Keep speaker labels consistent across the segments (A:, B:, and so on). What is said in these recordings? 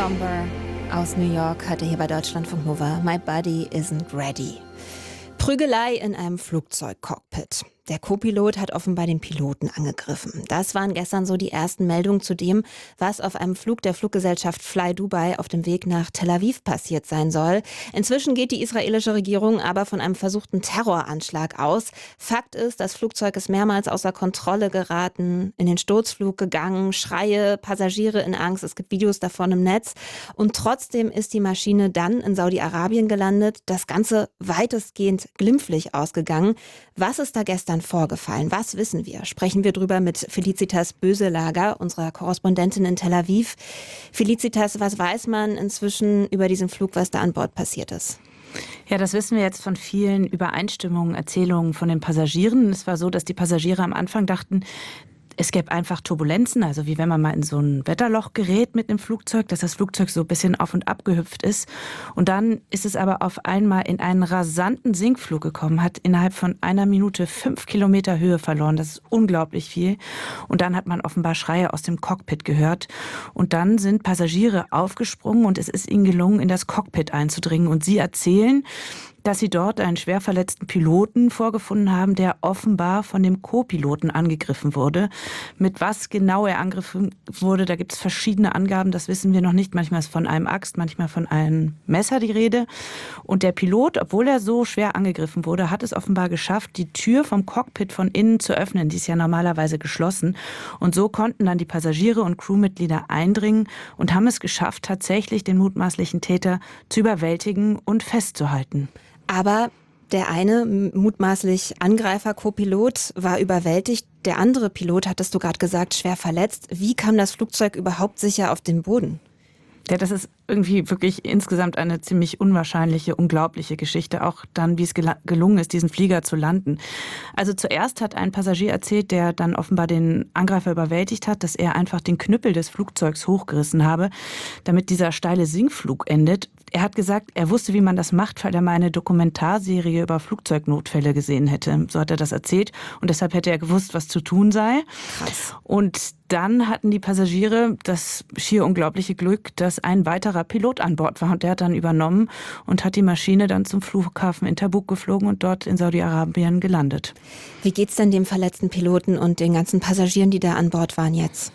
A: Bomber aus New York hatte hier bei Deutschlandfunk Nova My Body Isn't Ready. Prügelei in einem Flugzeugcockpit. Der Co-Pilot hat offenbar den Piloten angegriffen. Das waren gestern so die ersten Meldungen zu dem, was auf einem Flug der Fluggesellschaft Fly Dubai auf dem Weg nach Tel Aviv passiert sein soll. Inzwischen geht die israelische Regierung aber von einem versuchten Terroranschlag aus. Fakt ist, das Flugzeug ist mehrmals außer Kontrolle geraten, in den Sturzflug gegangen, Schreie, Passagiere in Angst. Es gibt Videos davon im Netz. Und trotzdem ist die Maschine dann in Saudi-Arabien gelandet. Das Ganze weitestgehend glimpflich ausgegangen. Was ist da gestern vorgefallen? Was wissen wir? Sprechen wir drüber mit Felicitas Böselager, unserer Korrespondentin in Tel Aviv. Felicitas, was weiß man inzwischen über diesen Flug, was da an Bord passiert ist?
B: Ja, das wissen wir jetzt von vielen Übereinstimmungen, Erzählungen von den Passagieren. Es war so, dass die Passagiere am Anfang dachten, es gäbe einfach Turbulenzen, also wie wenn man mal in so ein Wetterloch gerät mit einem Flugzeug, dass das Flugzeug so ein bisschen auf und ab gehüpft ist. Und dann ist es aber auf einmal in einen rasanten Sinkflug gekommen, hat innerhalb von 1 Minute 5 Kilometer Höhe verloren. Das ist unglaublich viel. Und dann hat man offenbar Schreie aus dem Cockpit gehört. Und dann sind Passagiere aufgesprungen und es ist ihnen gelungen, in das Cockpit einzudringen. Und sie erzählen, dass sie dort einen schwer verletzten Piloten vorgefunden haben, der offenbar von dem Co-Piloten angegriffen wurde. Mit was genau er angegriffen wurde, da gibt es verschiedene Angaben, das wissen wir noch nicht. Manchmal ist von einem Axt, manchmal von einem Messer die Rede. Und der Pilot, obwohl er so schwer angegriffen wurde, hat es offenbar geschafft, die Tür vom Cockpit von innen zu öffnen. Die ist ja normalerweise geschlossen. Und so konnten dann die Passagiere und Crewmitglieder eindringen und haben es geschafft, tatsächlich den mutmaßlichen Täter zu überwältigen und festzuhalten.
A: Aber der eine mutmaßlich Angreifer, Co-Pilot, war überwältigt. Der andere Pilot, hattest du gerade gesagt, schwer verletzt. Wie kam das Flugzeug überhaupt sicher auf den Boden?
B: Ja, das ist irgendwie wirklich insgesamt eine ziemlich unwahrscheinliche, unglaubliche Geschichte. Auch dann, wie es gelungen ist, diesen Flieger zu landen. Also zuerst hat ein Passagier erzählt, der dann offenbar den Angreifer überwältigt hat, dass er einfach den Knüppel des Flugzeugs hochgerissen habe, damit dieser steile Sinkflug endet. Er hat gesagt, er wusste, wie man das macht, weil er mal eine Dokumentarserie über Flugzeugnotfälle gesehen hätte. So hat er das erzählt. Und deshalb hätte er gewusst, was zu tun sei.
A: Krass.
B: Und dann hatten die Passagiere das schier unglaubliche Glück, dass ein weiterer Pilot an Bord war. Und der hat dann übernommen und hat die Maschine dann zum Flughafen in Tabuk geflogen und dort in Saudi-Arabien gelandet.
A: Wie geht's denn dem verletzten Piloten und den ganzen Passagieren, die da an Bord waren jetzt?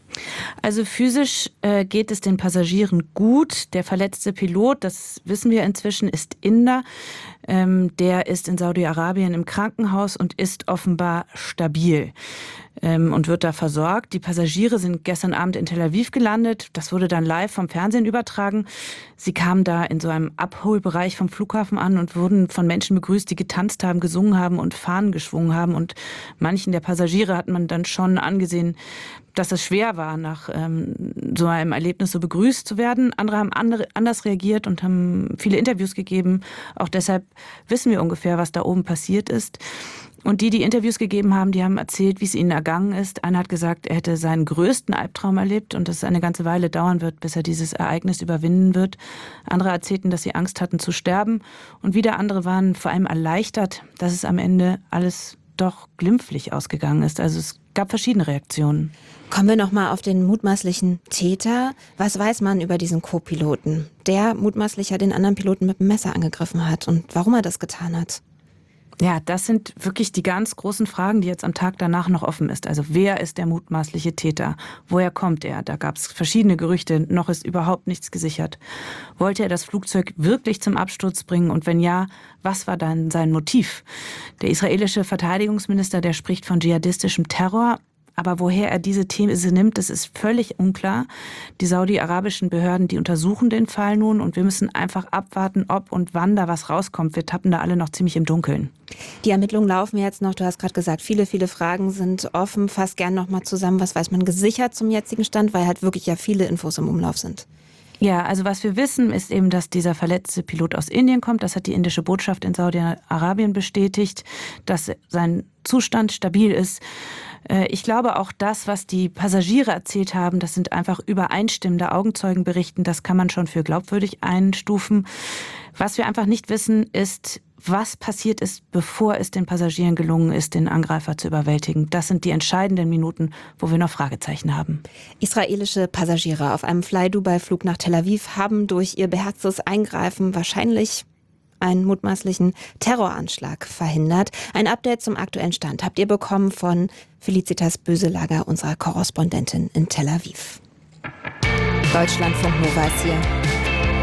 B: Also physisch geht es den Passagieren gut. Der verletzte Pilot, das wissen wir inzwischen, ist Inder. Der ist in Saudi-Arabien im Krankenhaus und ist offenbar stabil und wird da versorgt. Die Passagiere sind gestern Abend in Tel Aviv gelandet. Das wurde dann live vom Fernsehen übertragen. Sie kamen da in so einem Abholbereich vom Flughafen an und wurden von Menschen begrüßt, die getanzt haben, gesungen haben und Fahnen geschwungen haben. Und manchen der Passagiere hat man dann schon angesehen, dass es schwer war, nach so einem Erlebnis so begrüßt zu werden. Andere haben anders reagiert und haben viele Interviews gegeben. Auch deshalb wissen wir ungefähr, was da oben passiert ist. Und die Interviews gegeben haben, die haben erzählt, wie es ihnen ergangen ist. Einer hat gesagt, er hätte seinen größten Albtraum erlebt und dass es eine ganze Weile dauern wird, bis er dieses Ereignis überwinden wird. Andere erzählten, dass sie Angst hatten zu sterben. Und wieder andere waren vor allem erleichtert, dass es am Ende alles doch glimpflich ausgegangen ist. Also es gab verschiedene Reaktionen.
A: Kommen wir nochmal auf den mutmaßlichen Täter. Was weiß man über diesen Co-Piloten, der mutmaßlich ja den anderen Piloten mit dem Messer angegriffen hat und warum er das getan hat?
B: Ja, das sind wirklich die ganz großen Fragen, die jetzt am Tag danach noch offen ist. Also wer ist der mutmaßliche Täter? Woher kommt er? Da gab es verschiedene Gerüchte, noch ist überhaupt nichts gesichert. Wollte er das Flugzeug wirklich zum Absturz bringen? Und wenn ja, was war dann sein Motiv? Der israelische Verteidigungsminister, der spricht von dschihadistischem Terror. Aber woher er diese These nimmt, das ist völlig unklar. Die saudi-arabischen Behörden, die untersuchen den Fall nun und wir müssen einfach abwarten, ob und wann da was rauskommt. Wir tappen da alle noch ziemlich im Dunkeln.
A: Die Ermittlungen laufen jetzt noch. Du hast gerade gesagt, viele Fragen sind offen. Fass gern noch mal zusammen. Was weiß man gesichert zum jetzigen Stand, weil halt wirklich ja viele Infos im Umlauf sind.
B: Ja, also was wir wissen, ist eben, dass dieser verletzte Pilot aus Indien kommt. Das hat die indische Botschaft in Saudi-Arabien bestätigt, dass sein Zustand stabil ist. Ich glaube auch das, was die Passagiere erzählt haben, das sind einfach übereinstimmende Augenzeugenberichten. Das kann man schon für glaubwürdig einstufen. Was wir einfach nicht wissen, ist, was passiert ist, bevor es den Passagieren gelungen ist, den Angreifer zu überwältigen. Das sind die entscheidenden Minuten, wo wir noch Fragezeichen haben.
A: Israelische Passagiere auf einem Fly-Dubai-Flug nach Tel Aviv haben durch ihr beherztes Eingreifen wahrscheinlich einen mutmaßlichen Terroranschlag verhindert. Ein Update zum aktuellen Stand habt ihr bekommen von Felicitas Böselager, unserer Korrespondentin in Tel Aviv. Deutschlandfunk Nova ist hier.